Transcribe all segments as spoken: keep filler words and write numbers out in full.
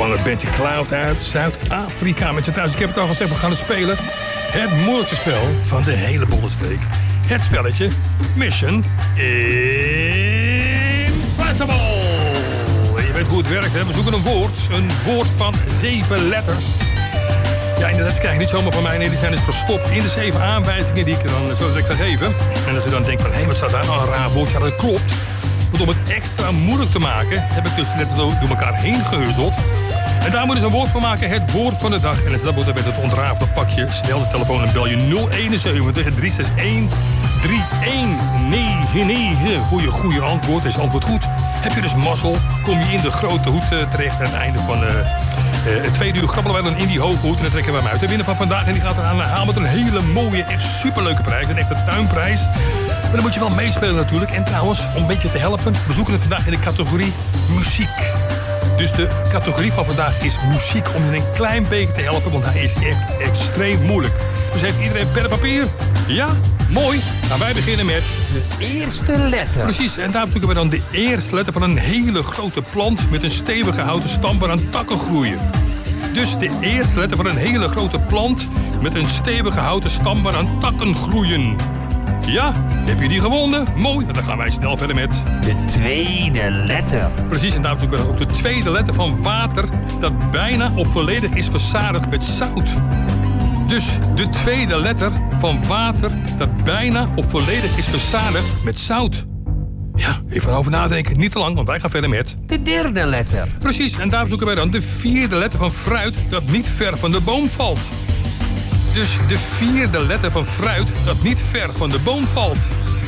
van het bandje Cloud uit Zuid-Afrika. Met je thuis, ik heb het al gezegd, we gaan het spelen. Het moeilijkste spel van de hele Bollenstreek. Het spelletje Mission Impossible. Je weet hoe het werkt, hè? We zoeken een woord. Een woord van zeven letters. Ja, inderdaad, krijg je niet zomaar van mij. Nee, die zijn dus verstopt in de zeven aanwijzingen die ik er dan zo direct ga geven. En als je dan denkt van, hé, hey, wat staat daar nou een raar woord? Ja, dat klopt. Want om het extra moeilijk te maken, heb ik dus de letters door elkaar heen gehuzzeld. En daar moet je dus een woord van maken, het woord van de dag. En als dat wordt, dan met het ontraaf, dan pak je snel de telefoon en bel je nul eenenzeventig, drie zes een, drie een negen negen voor je goede antwoord. Is antwoord goed, heb je dus mazzel, kom je in de grote hoed uh, terecht. Aan het einde van uh, uh, het tweede uur grabbelen wij dan in die hoge hoed en dan trekken we hem uit. De winnaar van vandaag, en die gaat eraan halen met een hele mooie, echt superleuke prijs. Een echte tuinprijs. Maar dan moet je wel meespelen natuurlijk. En trouwens, om een beetje te helpen, we zoeken het vandaag in de categorie muziek. Dus de categorie van vandaag is muziek, om je een klein beetje te helpen, want hij is echt extreem moeilijk. Dus heeft iedereen pen en papier? Ja? Mooi. Gaan wij beginnen met de eerste letter. Precies, en daar zoeken we dan de eerste letter van een hele grote plant met een stevige houten stam waaraan takken groeien. Dus de eerste letter van een hele grote plant met een stevige houten stam waaraan takken groeien. Ja, heb je die gewonnen? Mooi, en dan gaan wij snel verder met de tweede letter. Precies, en daarom zoeken we ook de tweede letter van water dat bijna of volledig is verzadigd met zout. Dus de tweede letter van water dat bijna of volledig is verzadigd met zout. Ja, even over nadenken, niet te lang, want wij gaan verder met de derde letter. Precies, en daarom zoeken wij dan de vierde letter van fruit dat niet ver van de boom valt. Dus de vierde letter van fruit dat niet ver van de boom valt.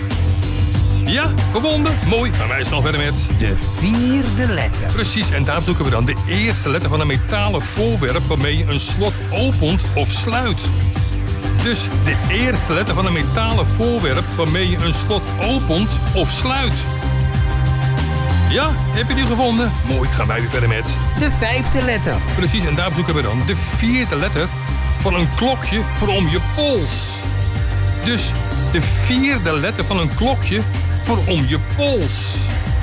Ja, gewonnen. Mooi. Gaan wij snel verder met de vierde letter. Precies, en daar zoeken we dan de eerste letter van een metalen voorwerp waarmee je een slot opent of sluit. Dus de eerste letter van een metalen voorwerp waarmee je een slot opent of sluit. Ja, heb je die gevonden? Mooi. Gaan wij weer verder met de vijfde letter. Precies, en daar zoeken we dan de vierde letter van een klokje voor om je pols. Dus de vierde letter van een klokje voor om je pols.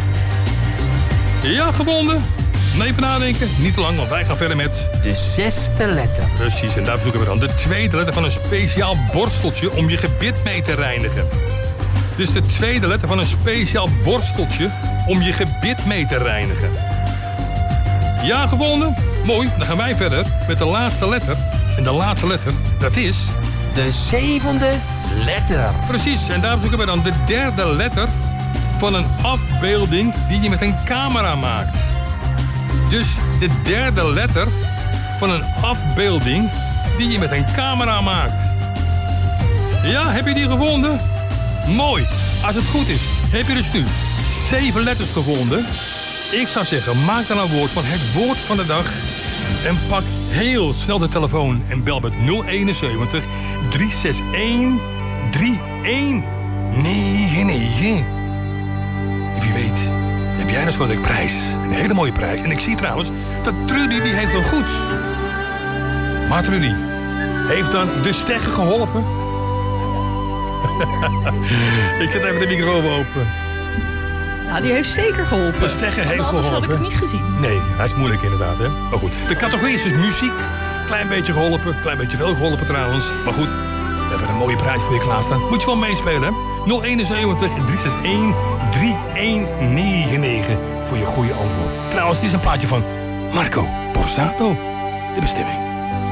Ja, gewonnen. Even nadenken, niet te lang, want wij gaan verder met de zesde letter. Precies, en daar zoeken we dan de tweede letter van een speciaal borsteltje om je gebit mee te reinigen. Dus de tweede letter van een speciaal borsteltje om je gebit mee te reinigen. Ja, gewonnen. Mooi, dan gaan wij verder met de laatste letter. En de laatste letter, dat is de zevende letter. Precies, en daar zoeken we dan de derde letter van een afbeelding die je met een camera maakt. Dus de derde letter van een afbeelding die je met een camera maakt. Ja, heb je die gevonden? Mooi. Als het goed is, heb je dus nu zeven letters gevonden. Ik zou zeggen, maak dan een woord van het woord van de dag en pak heel snel de telefoon en bel met nul eenenzeventig, drie zes een, drie een negen negen. En wie weet, heb jij dus wel een prijs. Een hele mooie prijs. En ik zie trouwens dat Trudy, die heeft wel goed. Maar Trudy, heeft dan de Stegger geholpen? Ik zet even de microfoon open. Ja, die heeft zeker geholpen. De Stegger heeft geholpen. Anders had ik het niet gezien. Nee, hij is moeilijk inderdaad, hè. Maar goed, de categorie is dus muziek. Klein beetje geholpen, klein beetje veel geholpen trouwens. Maar goed, we hebben een mooie prijs voor je klaarstaan. Moet je wel meespelen, hè. nul eenenzeventig, drie zes een, drie een negen negen voor je goede antwoord. Trouwens, dit is een plaatje van Marco Borsato. De bestemming.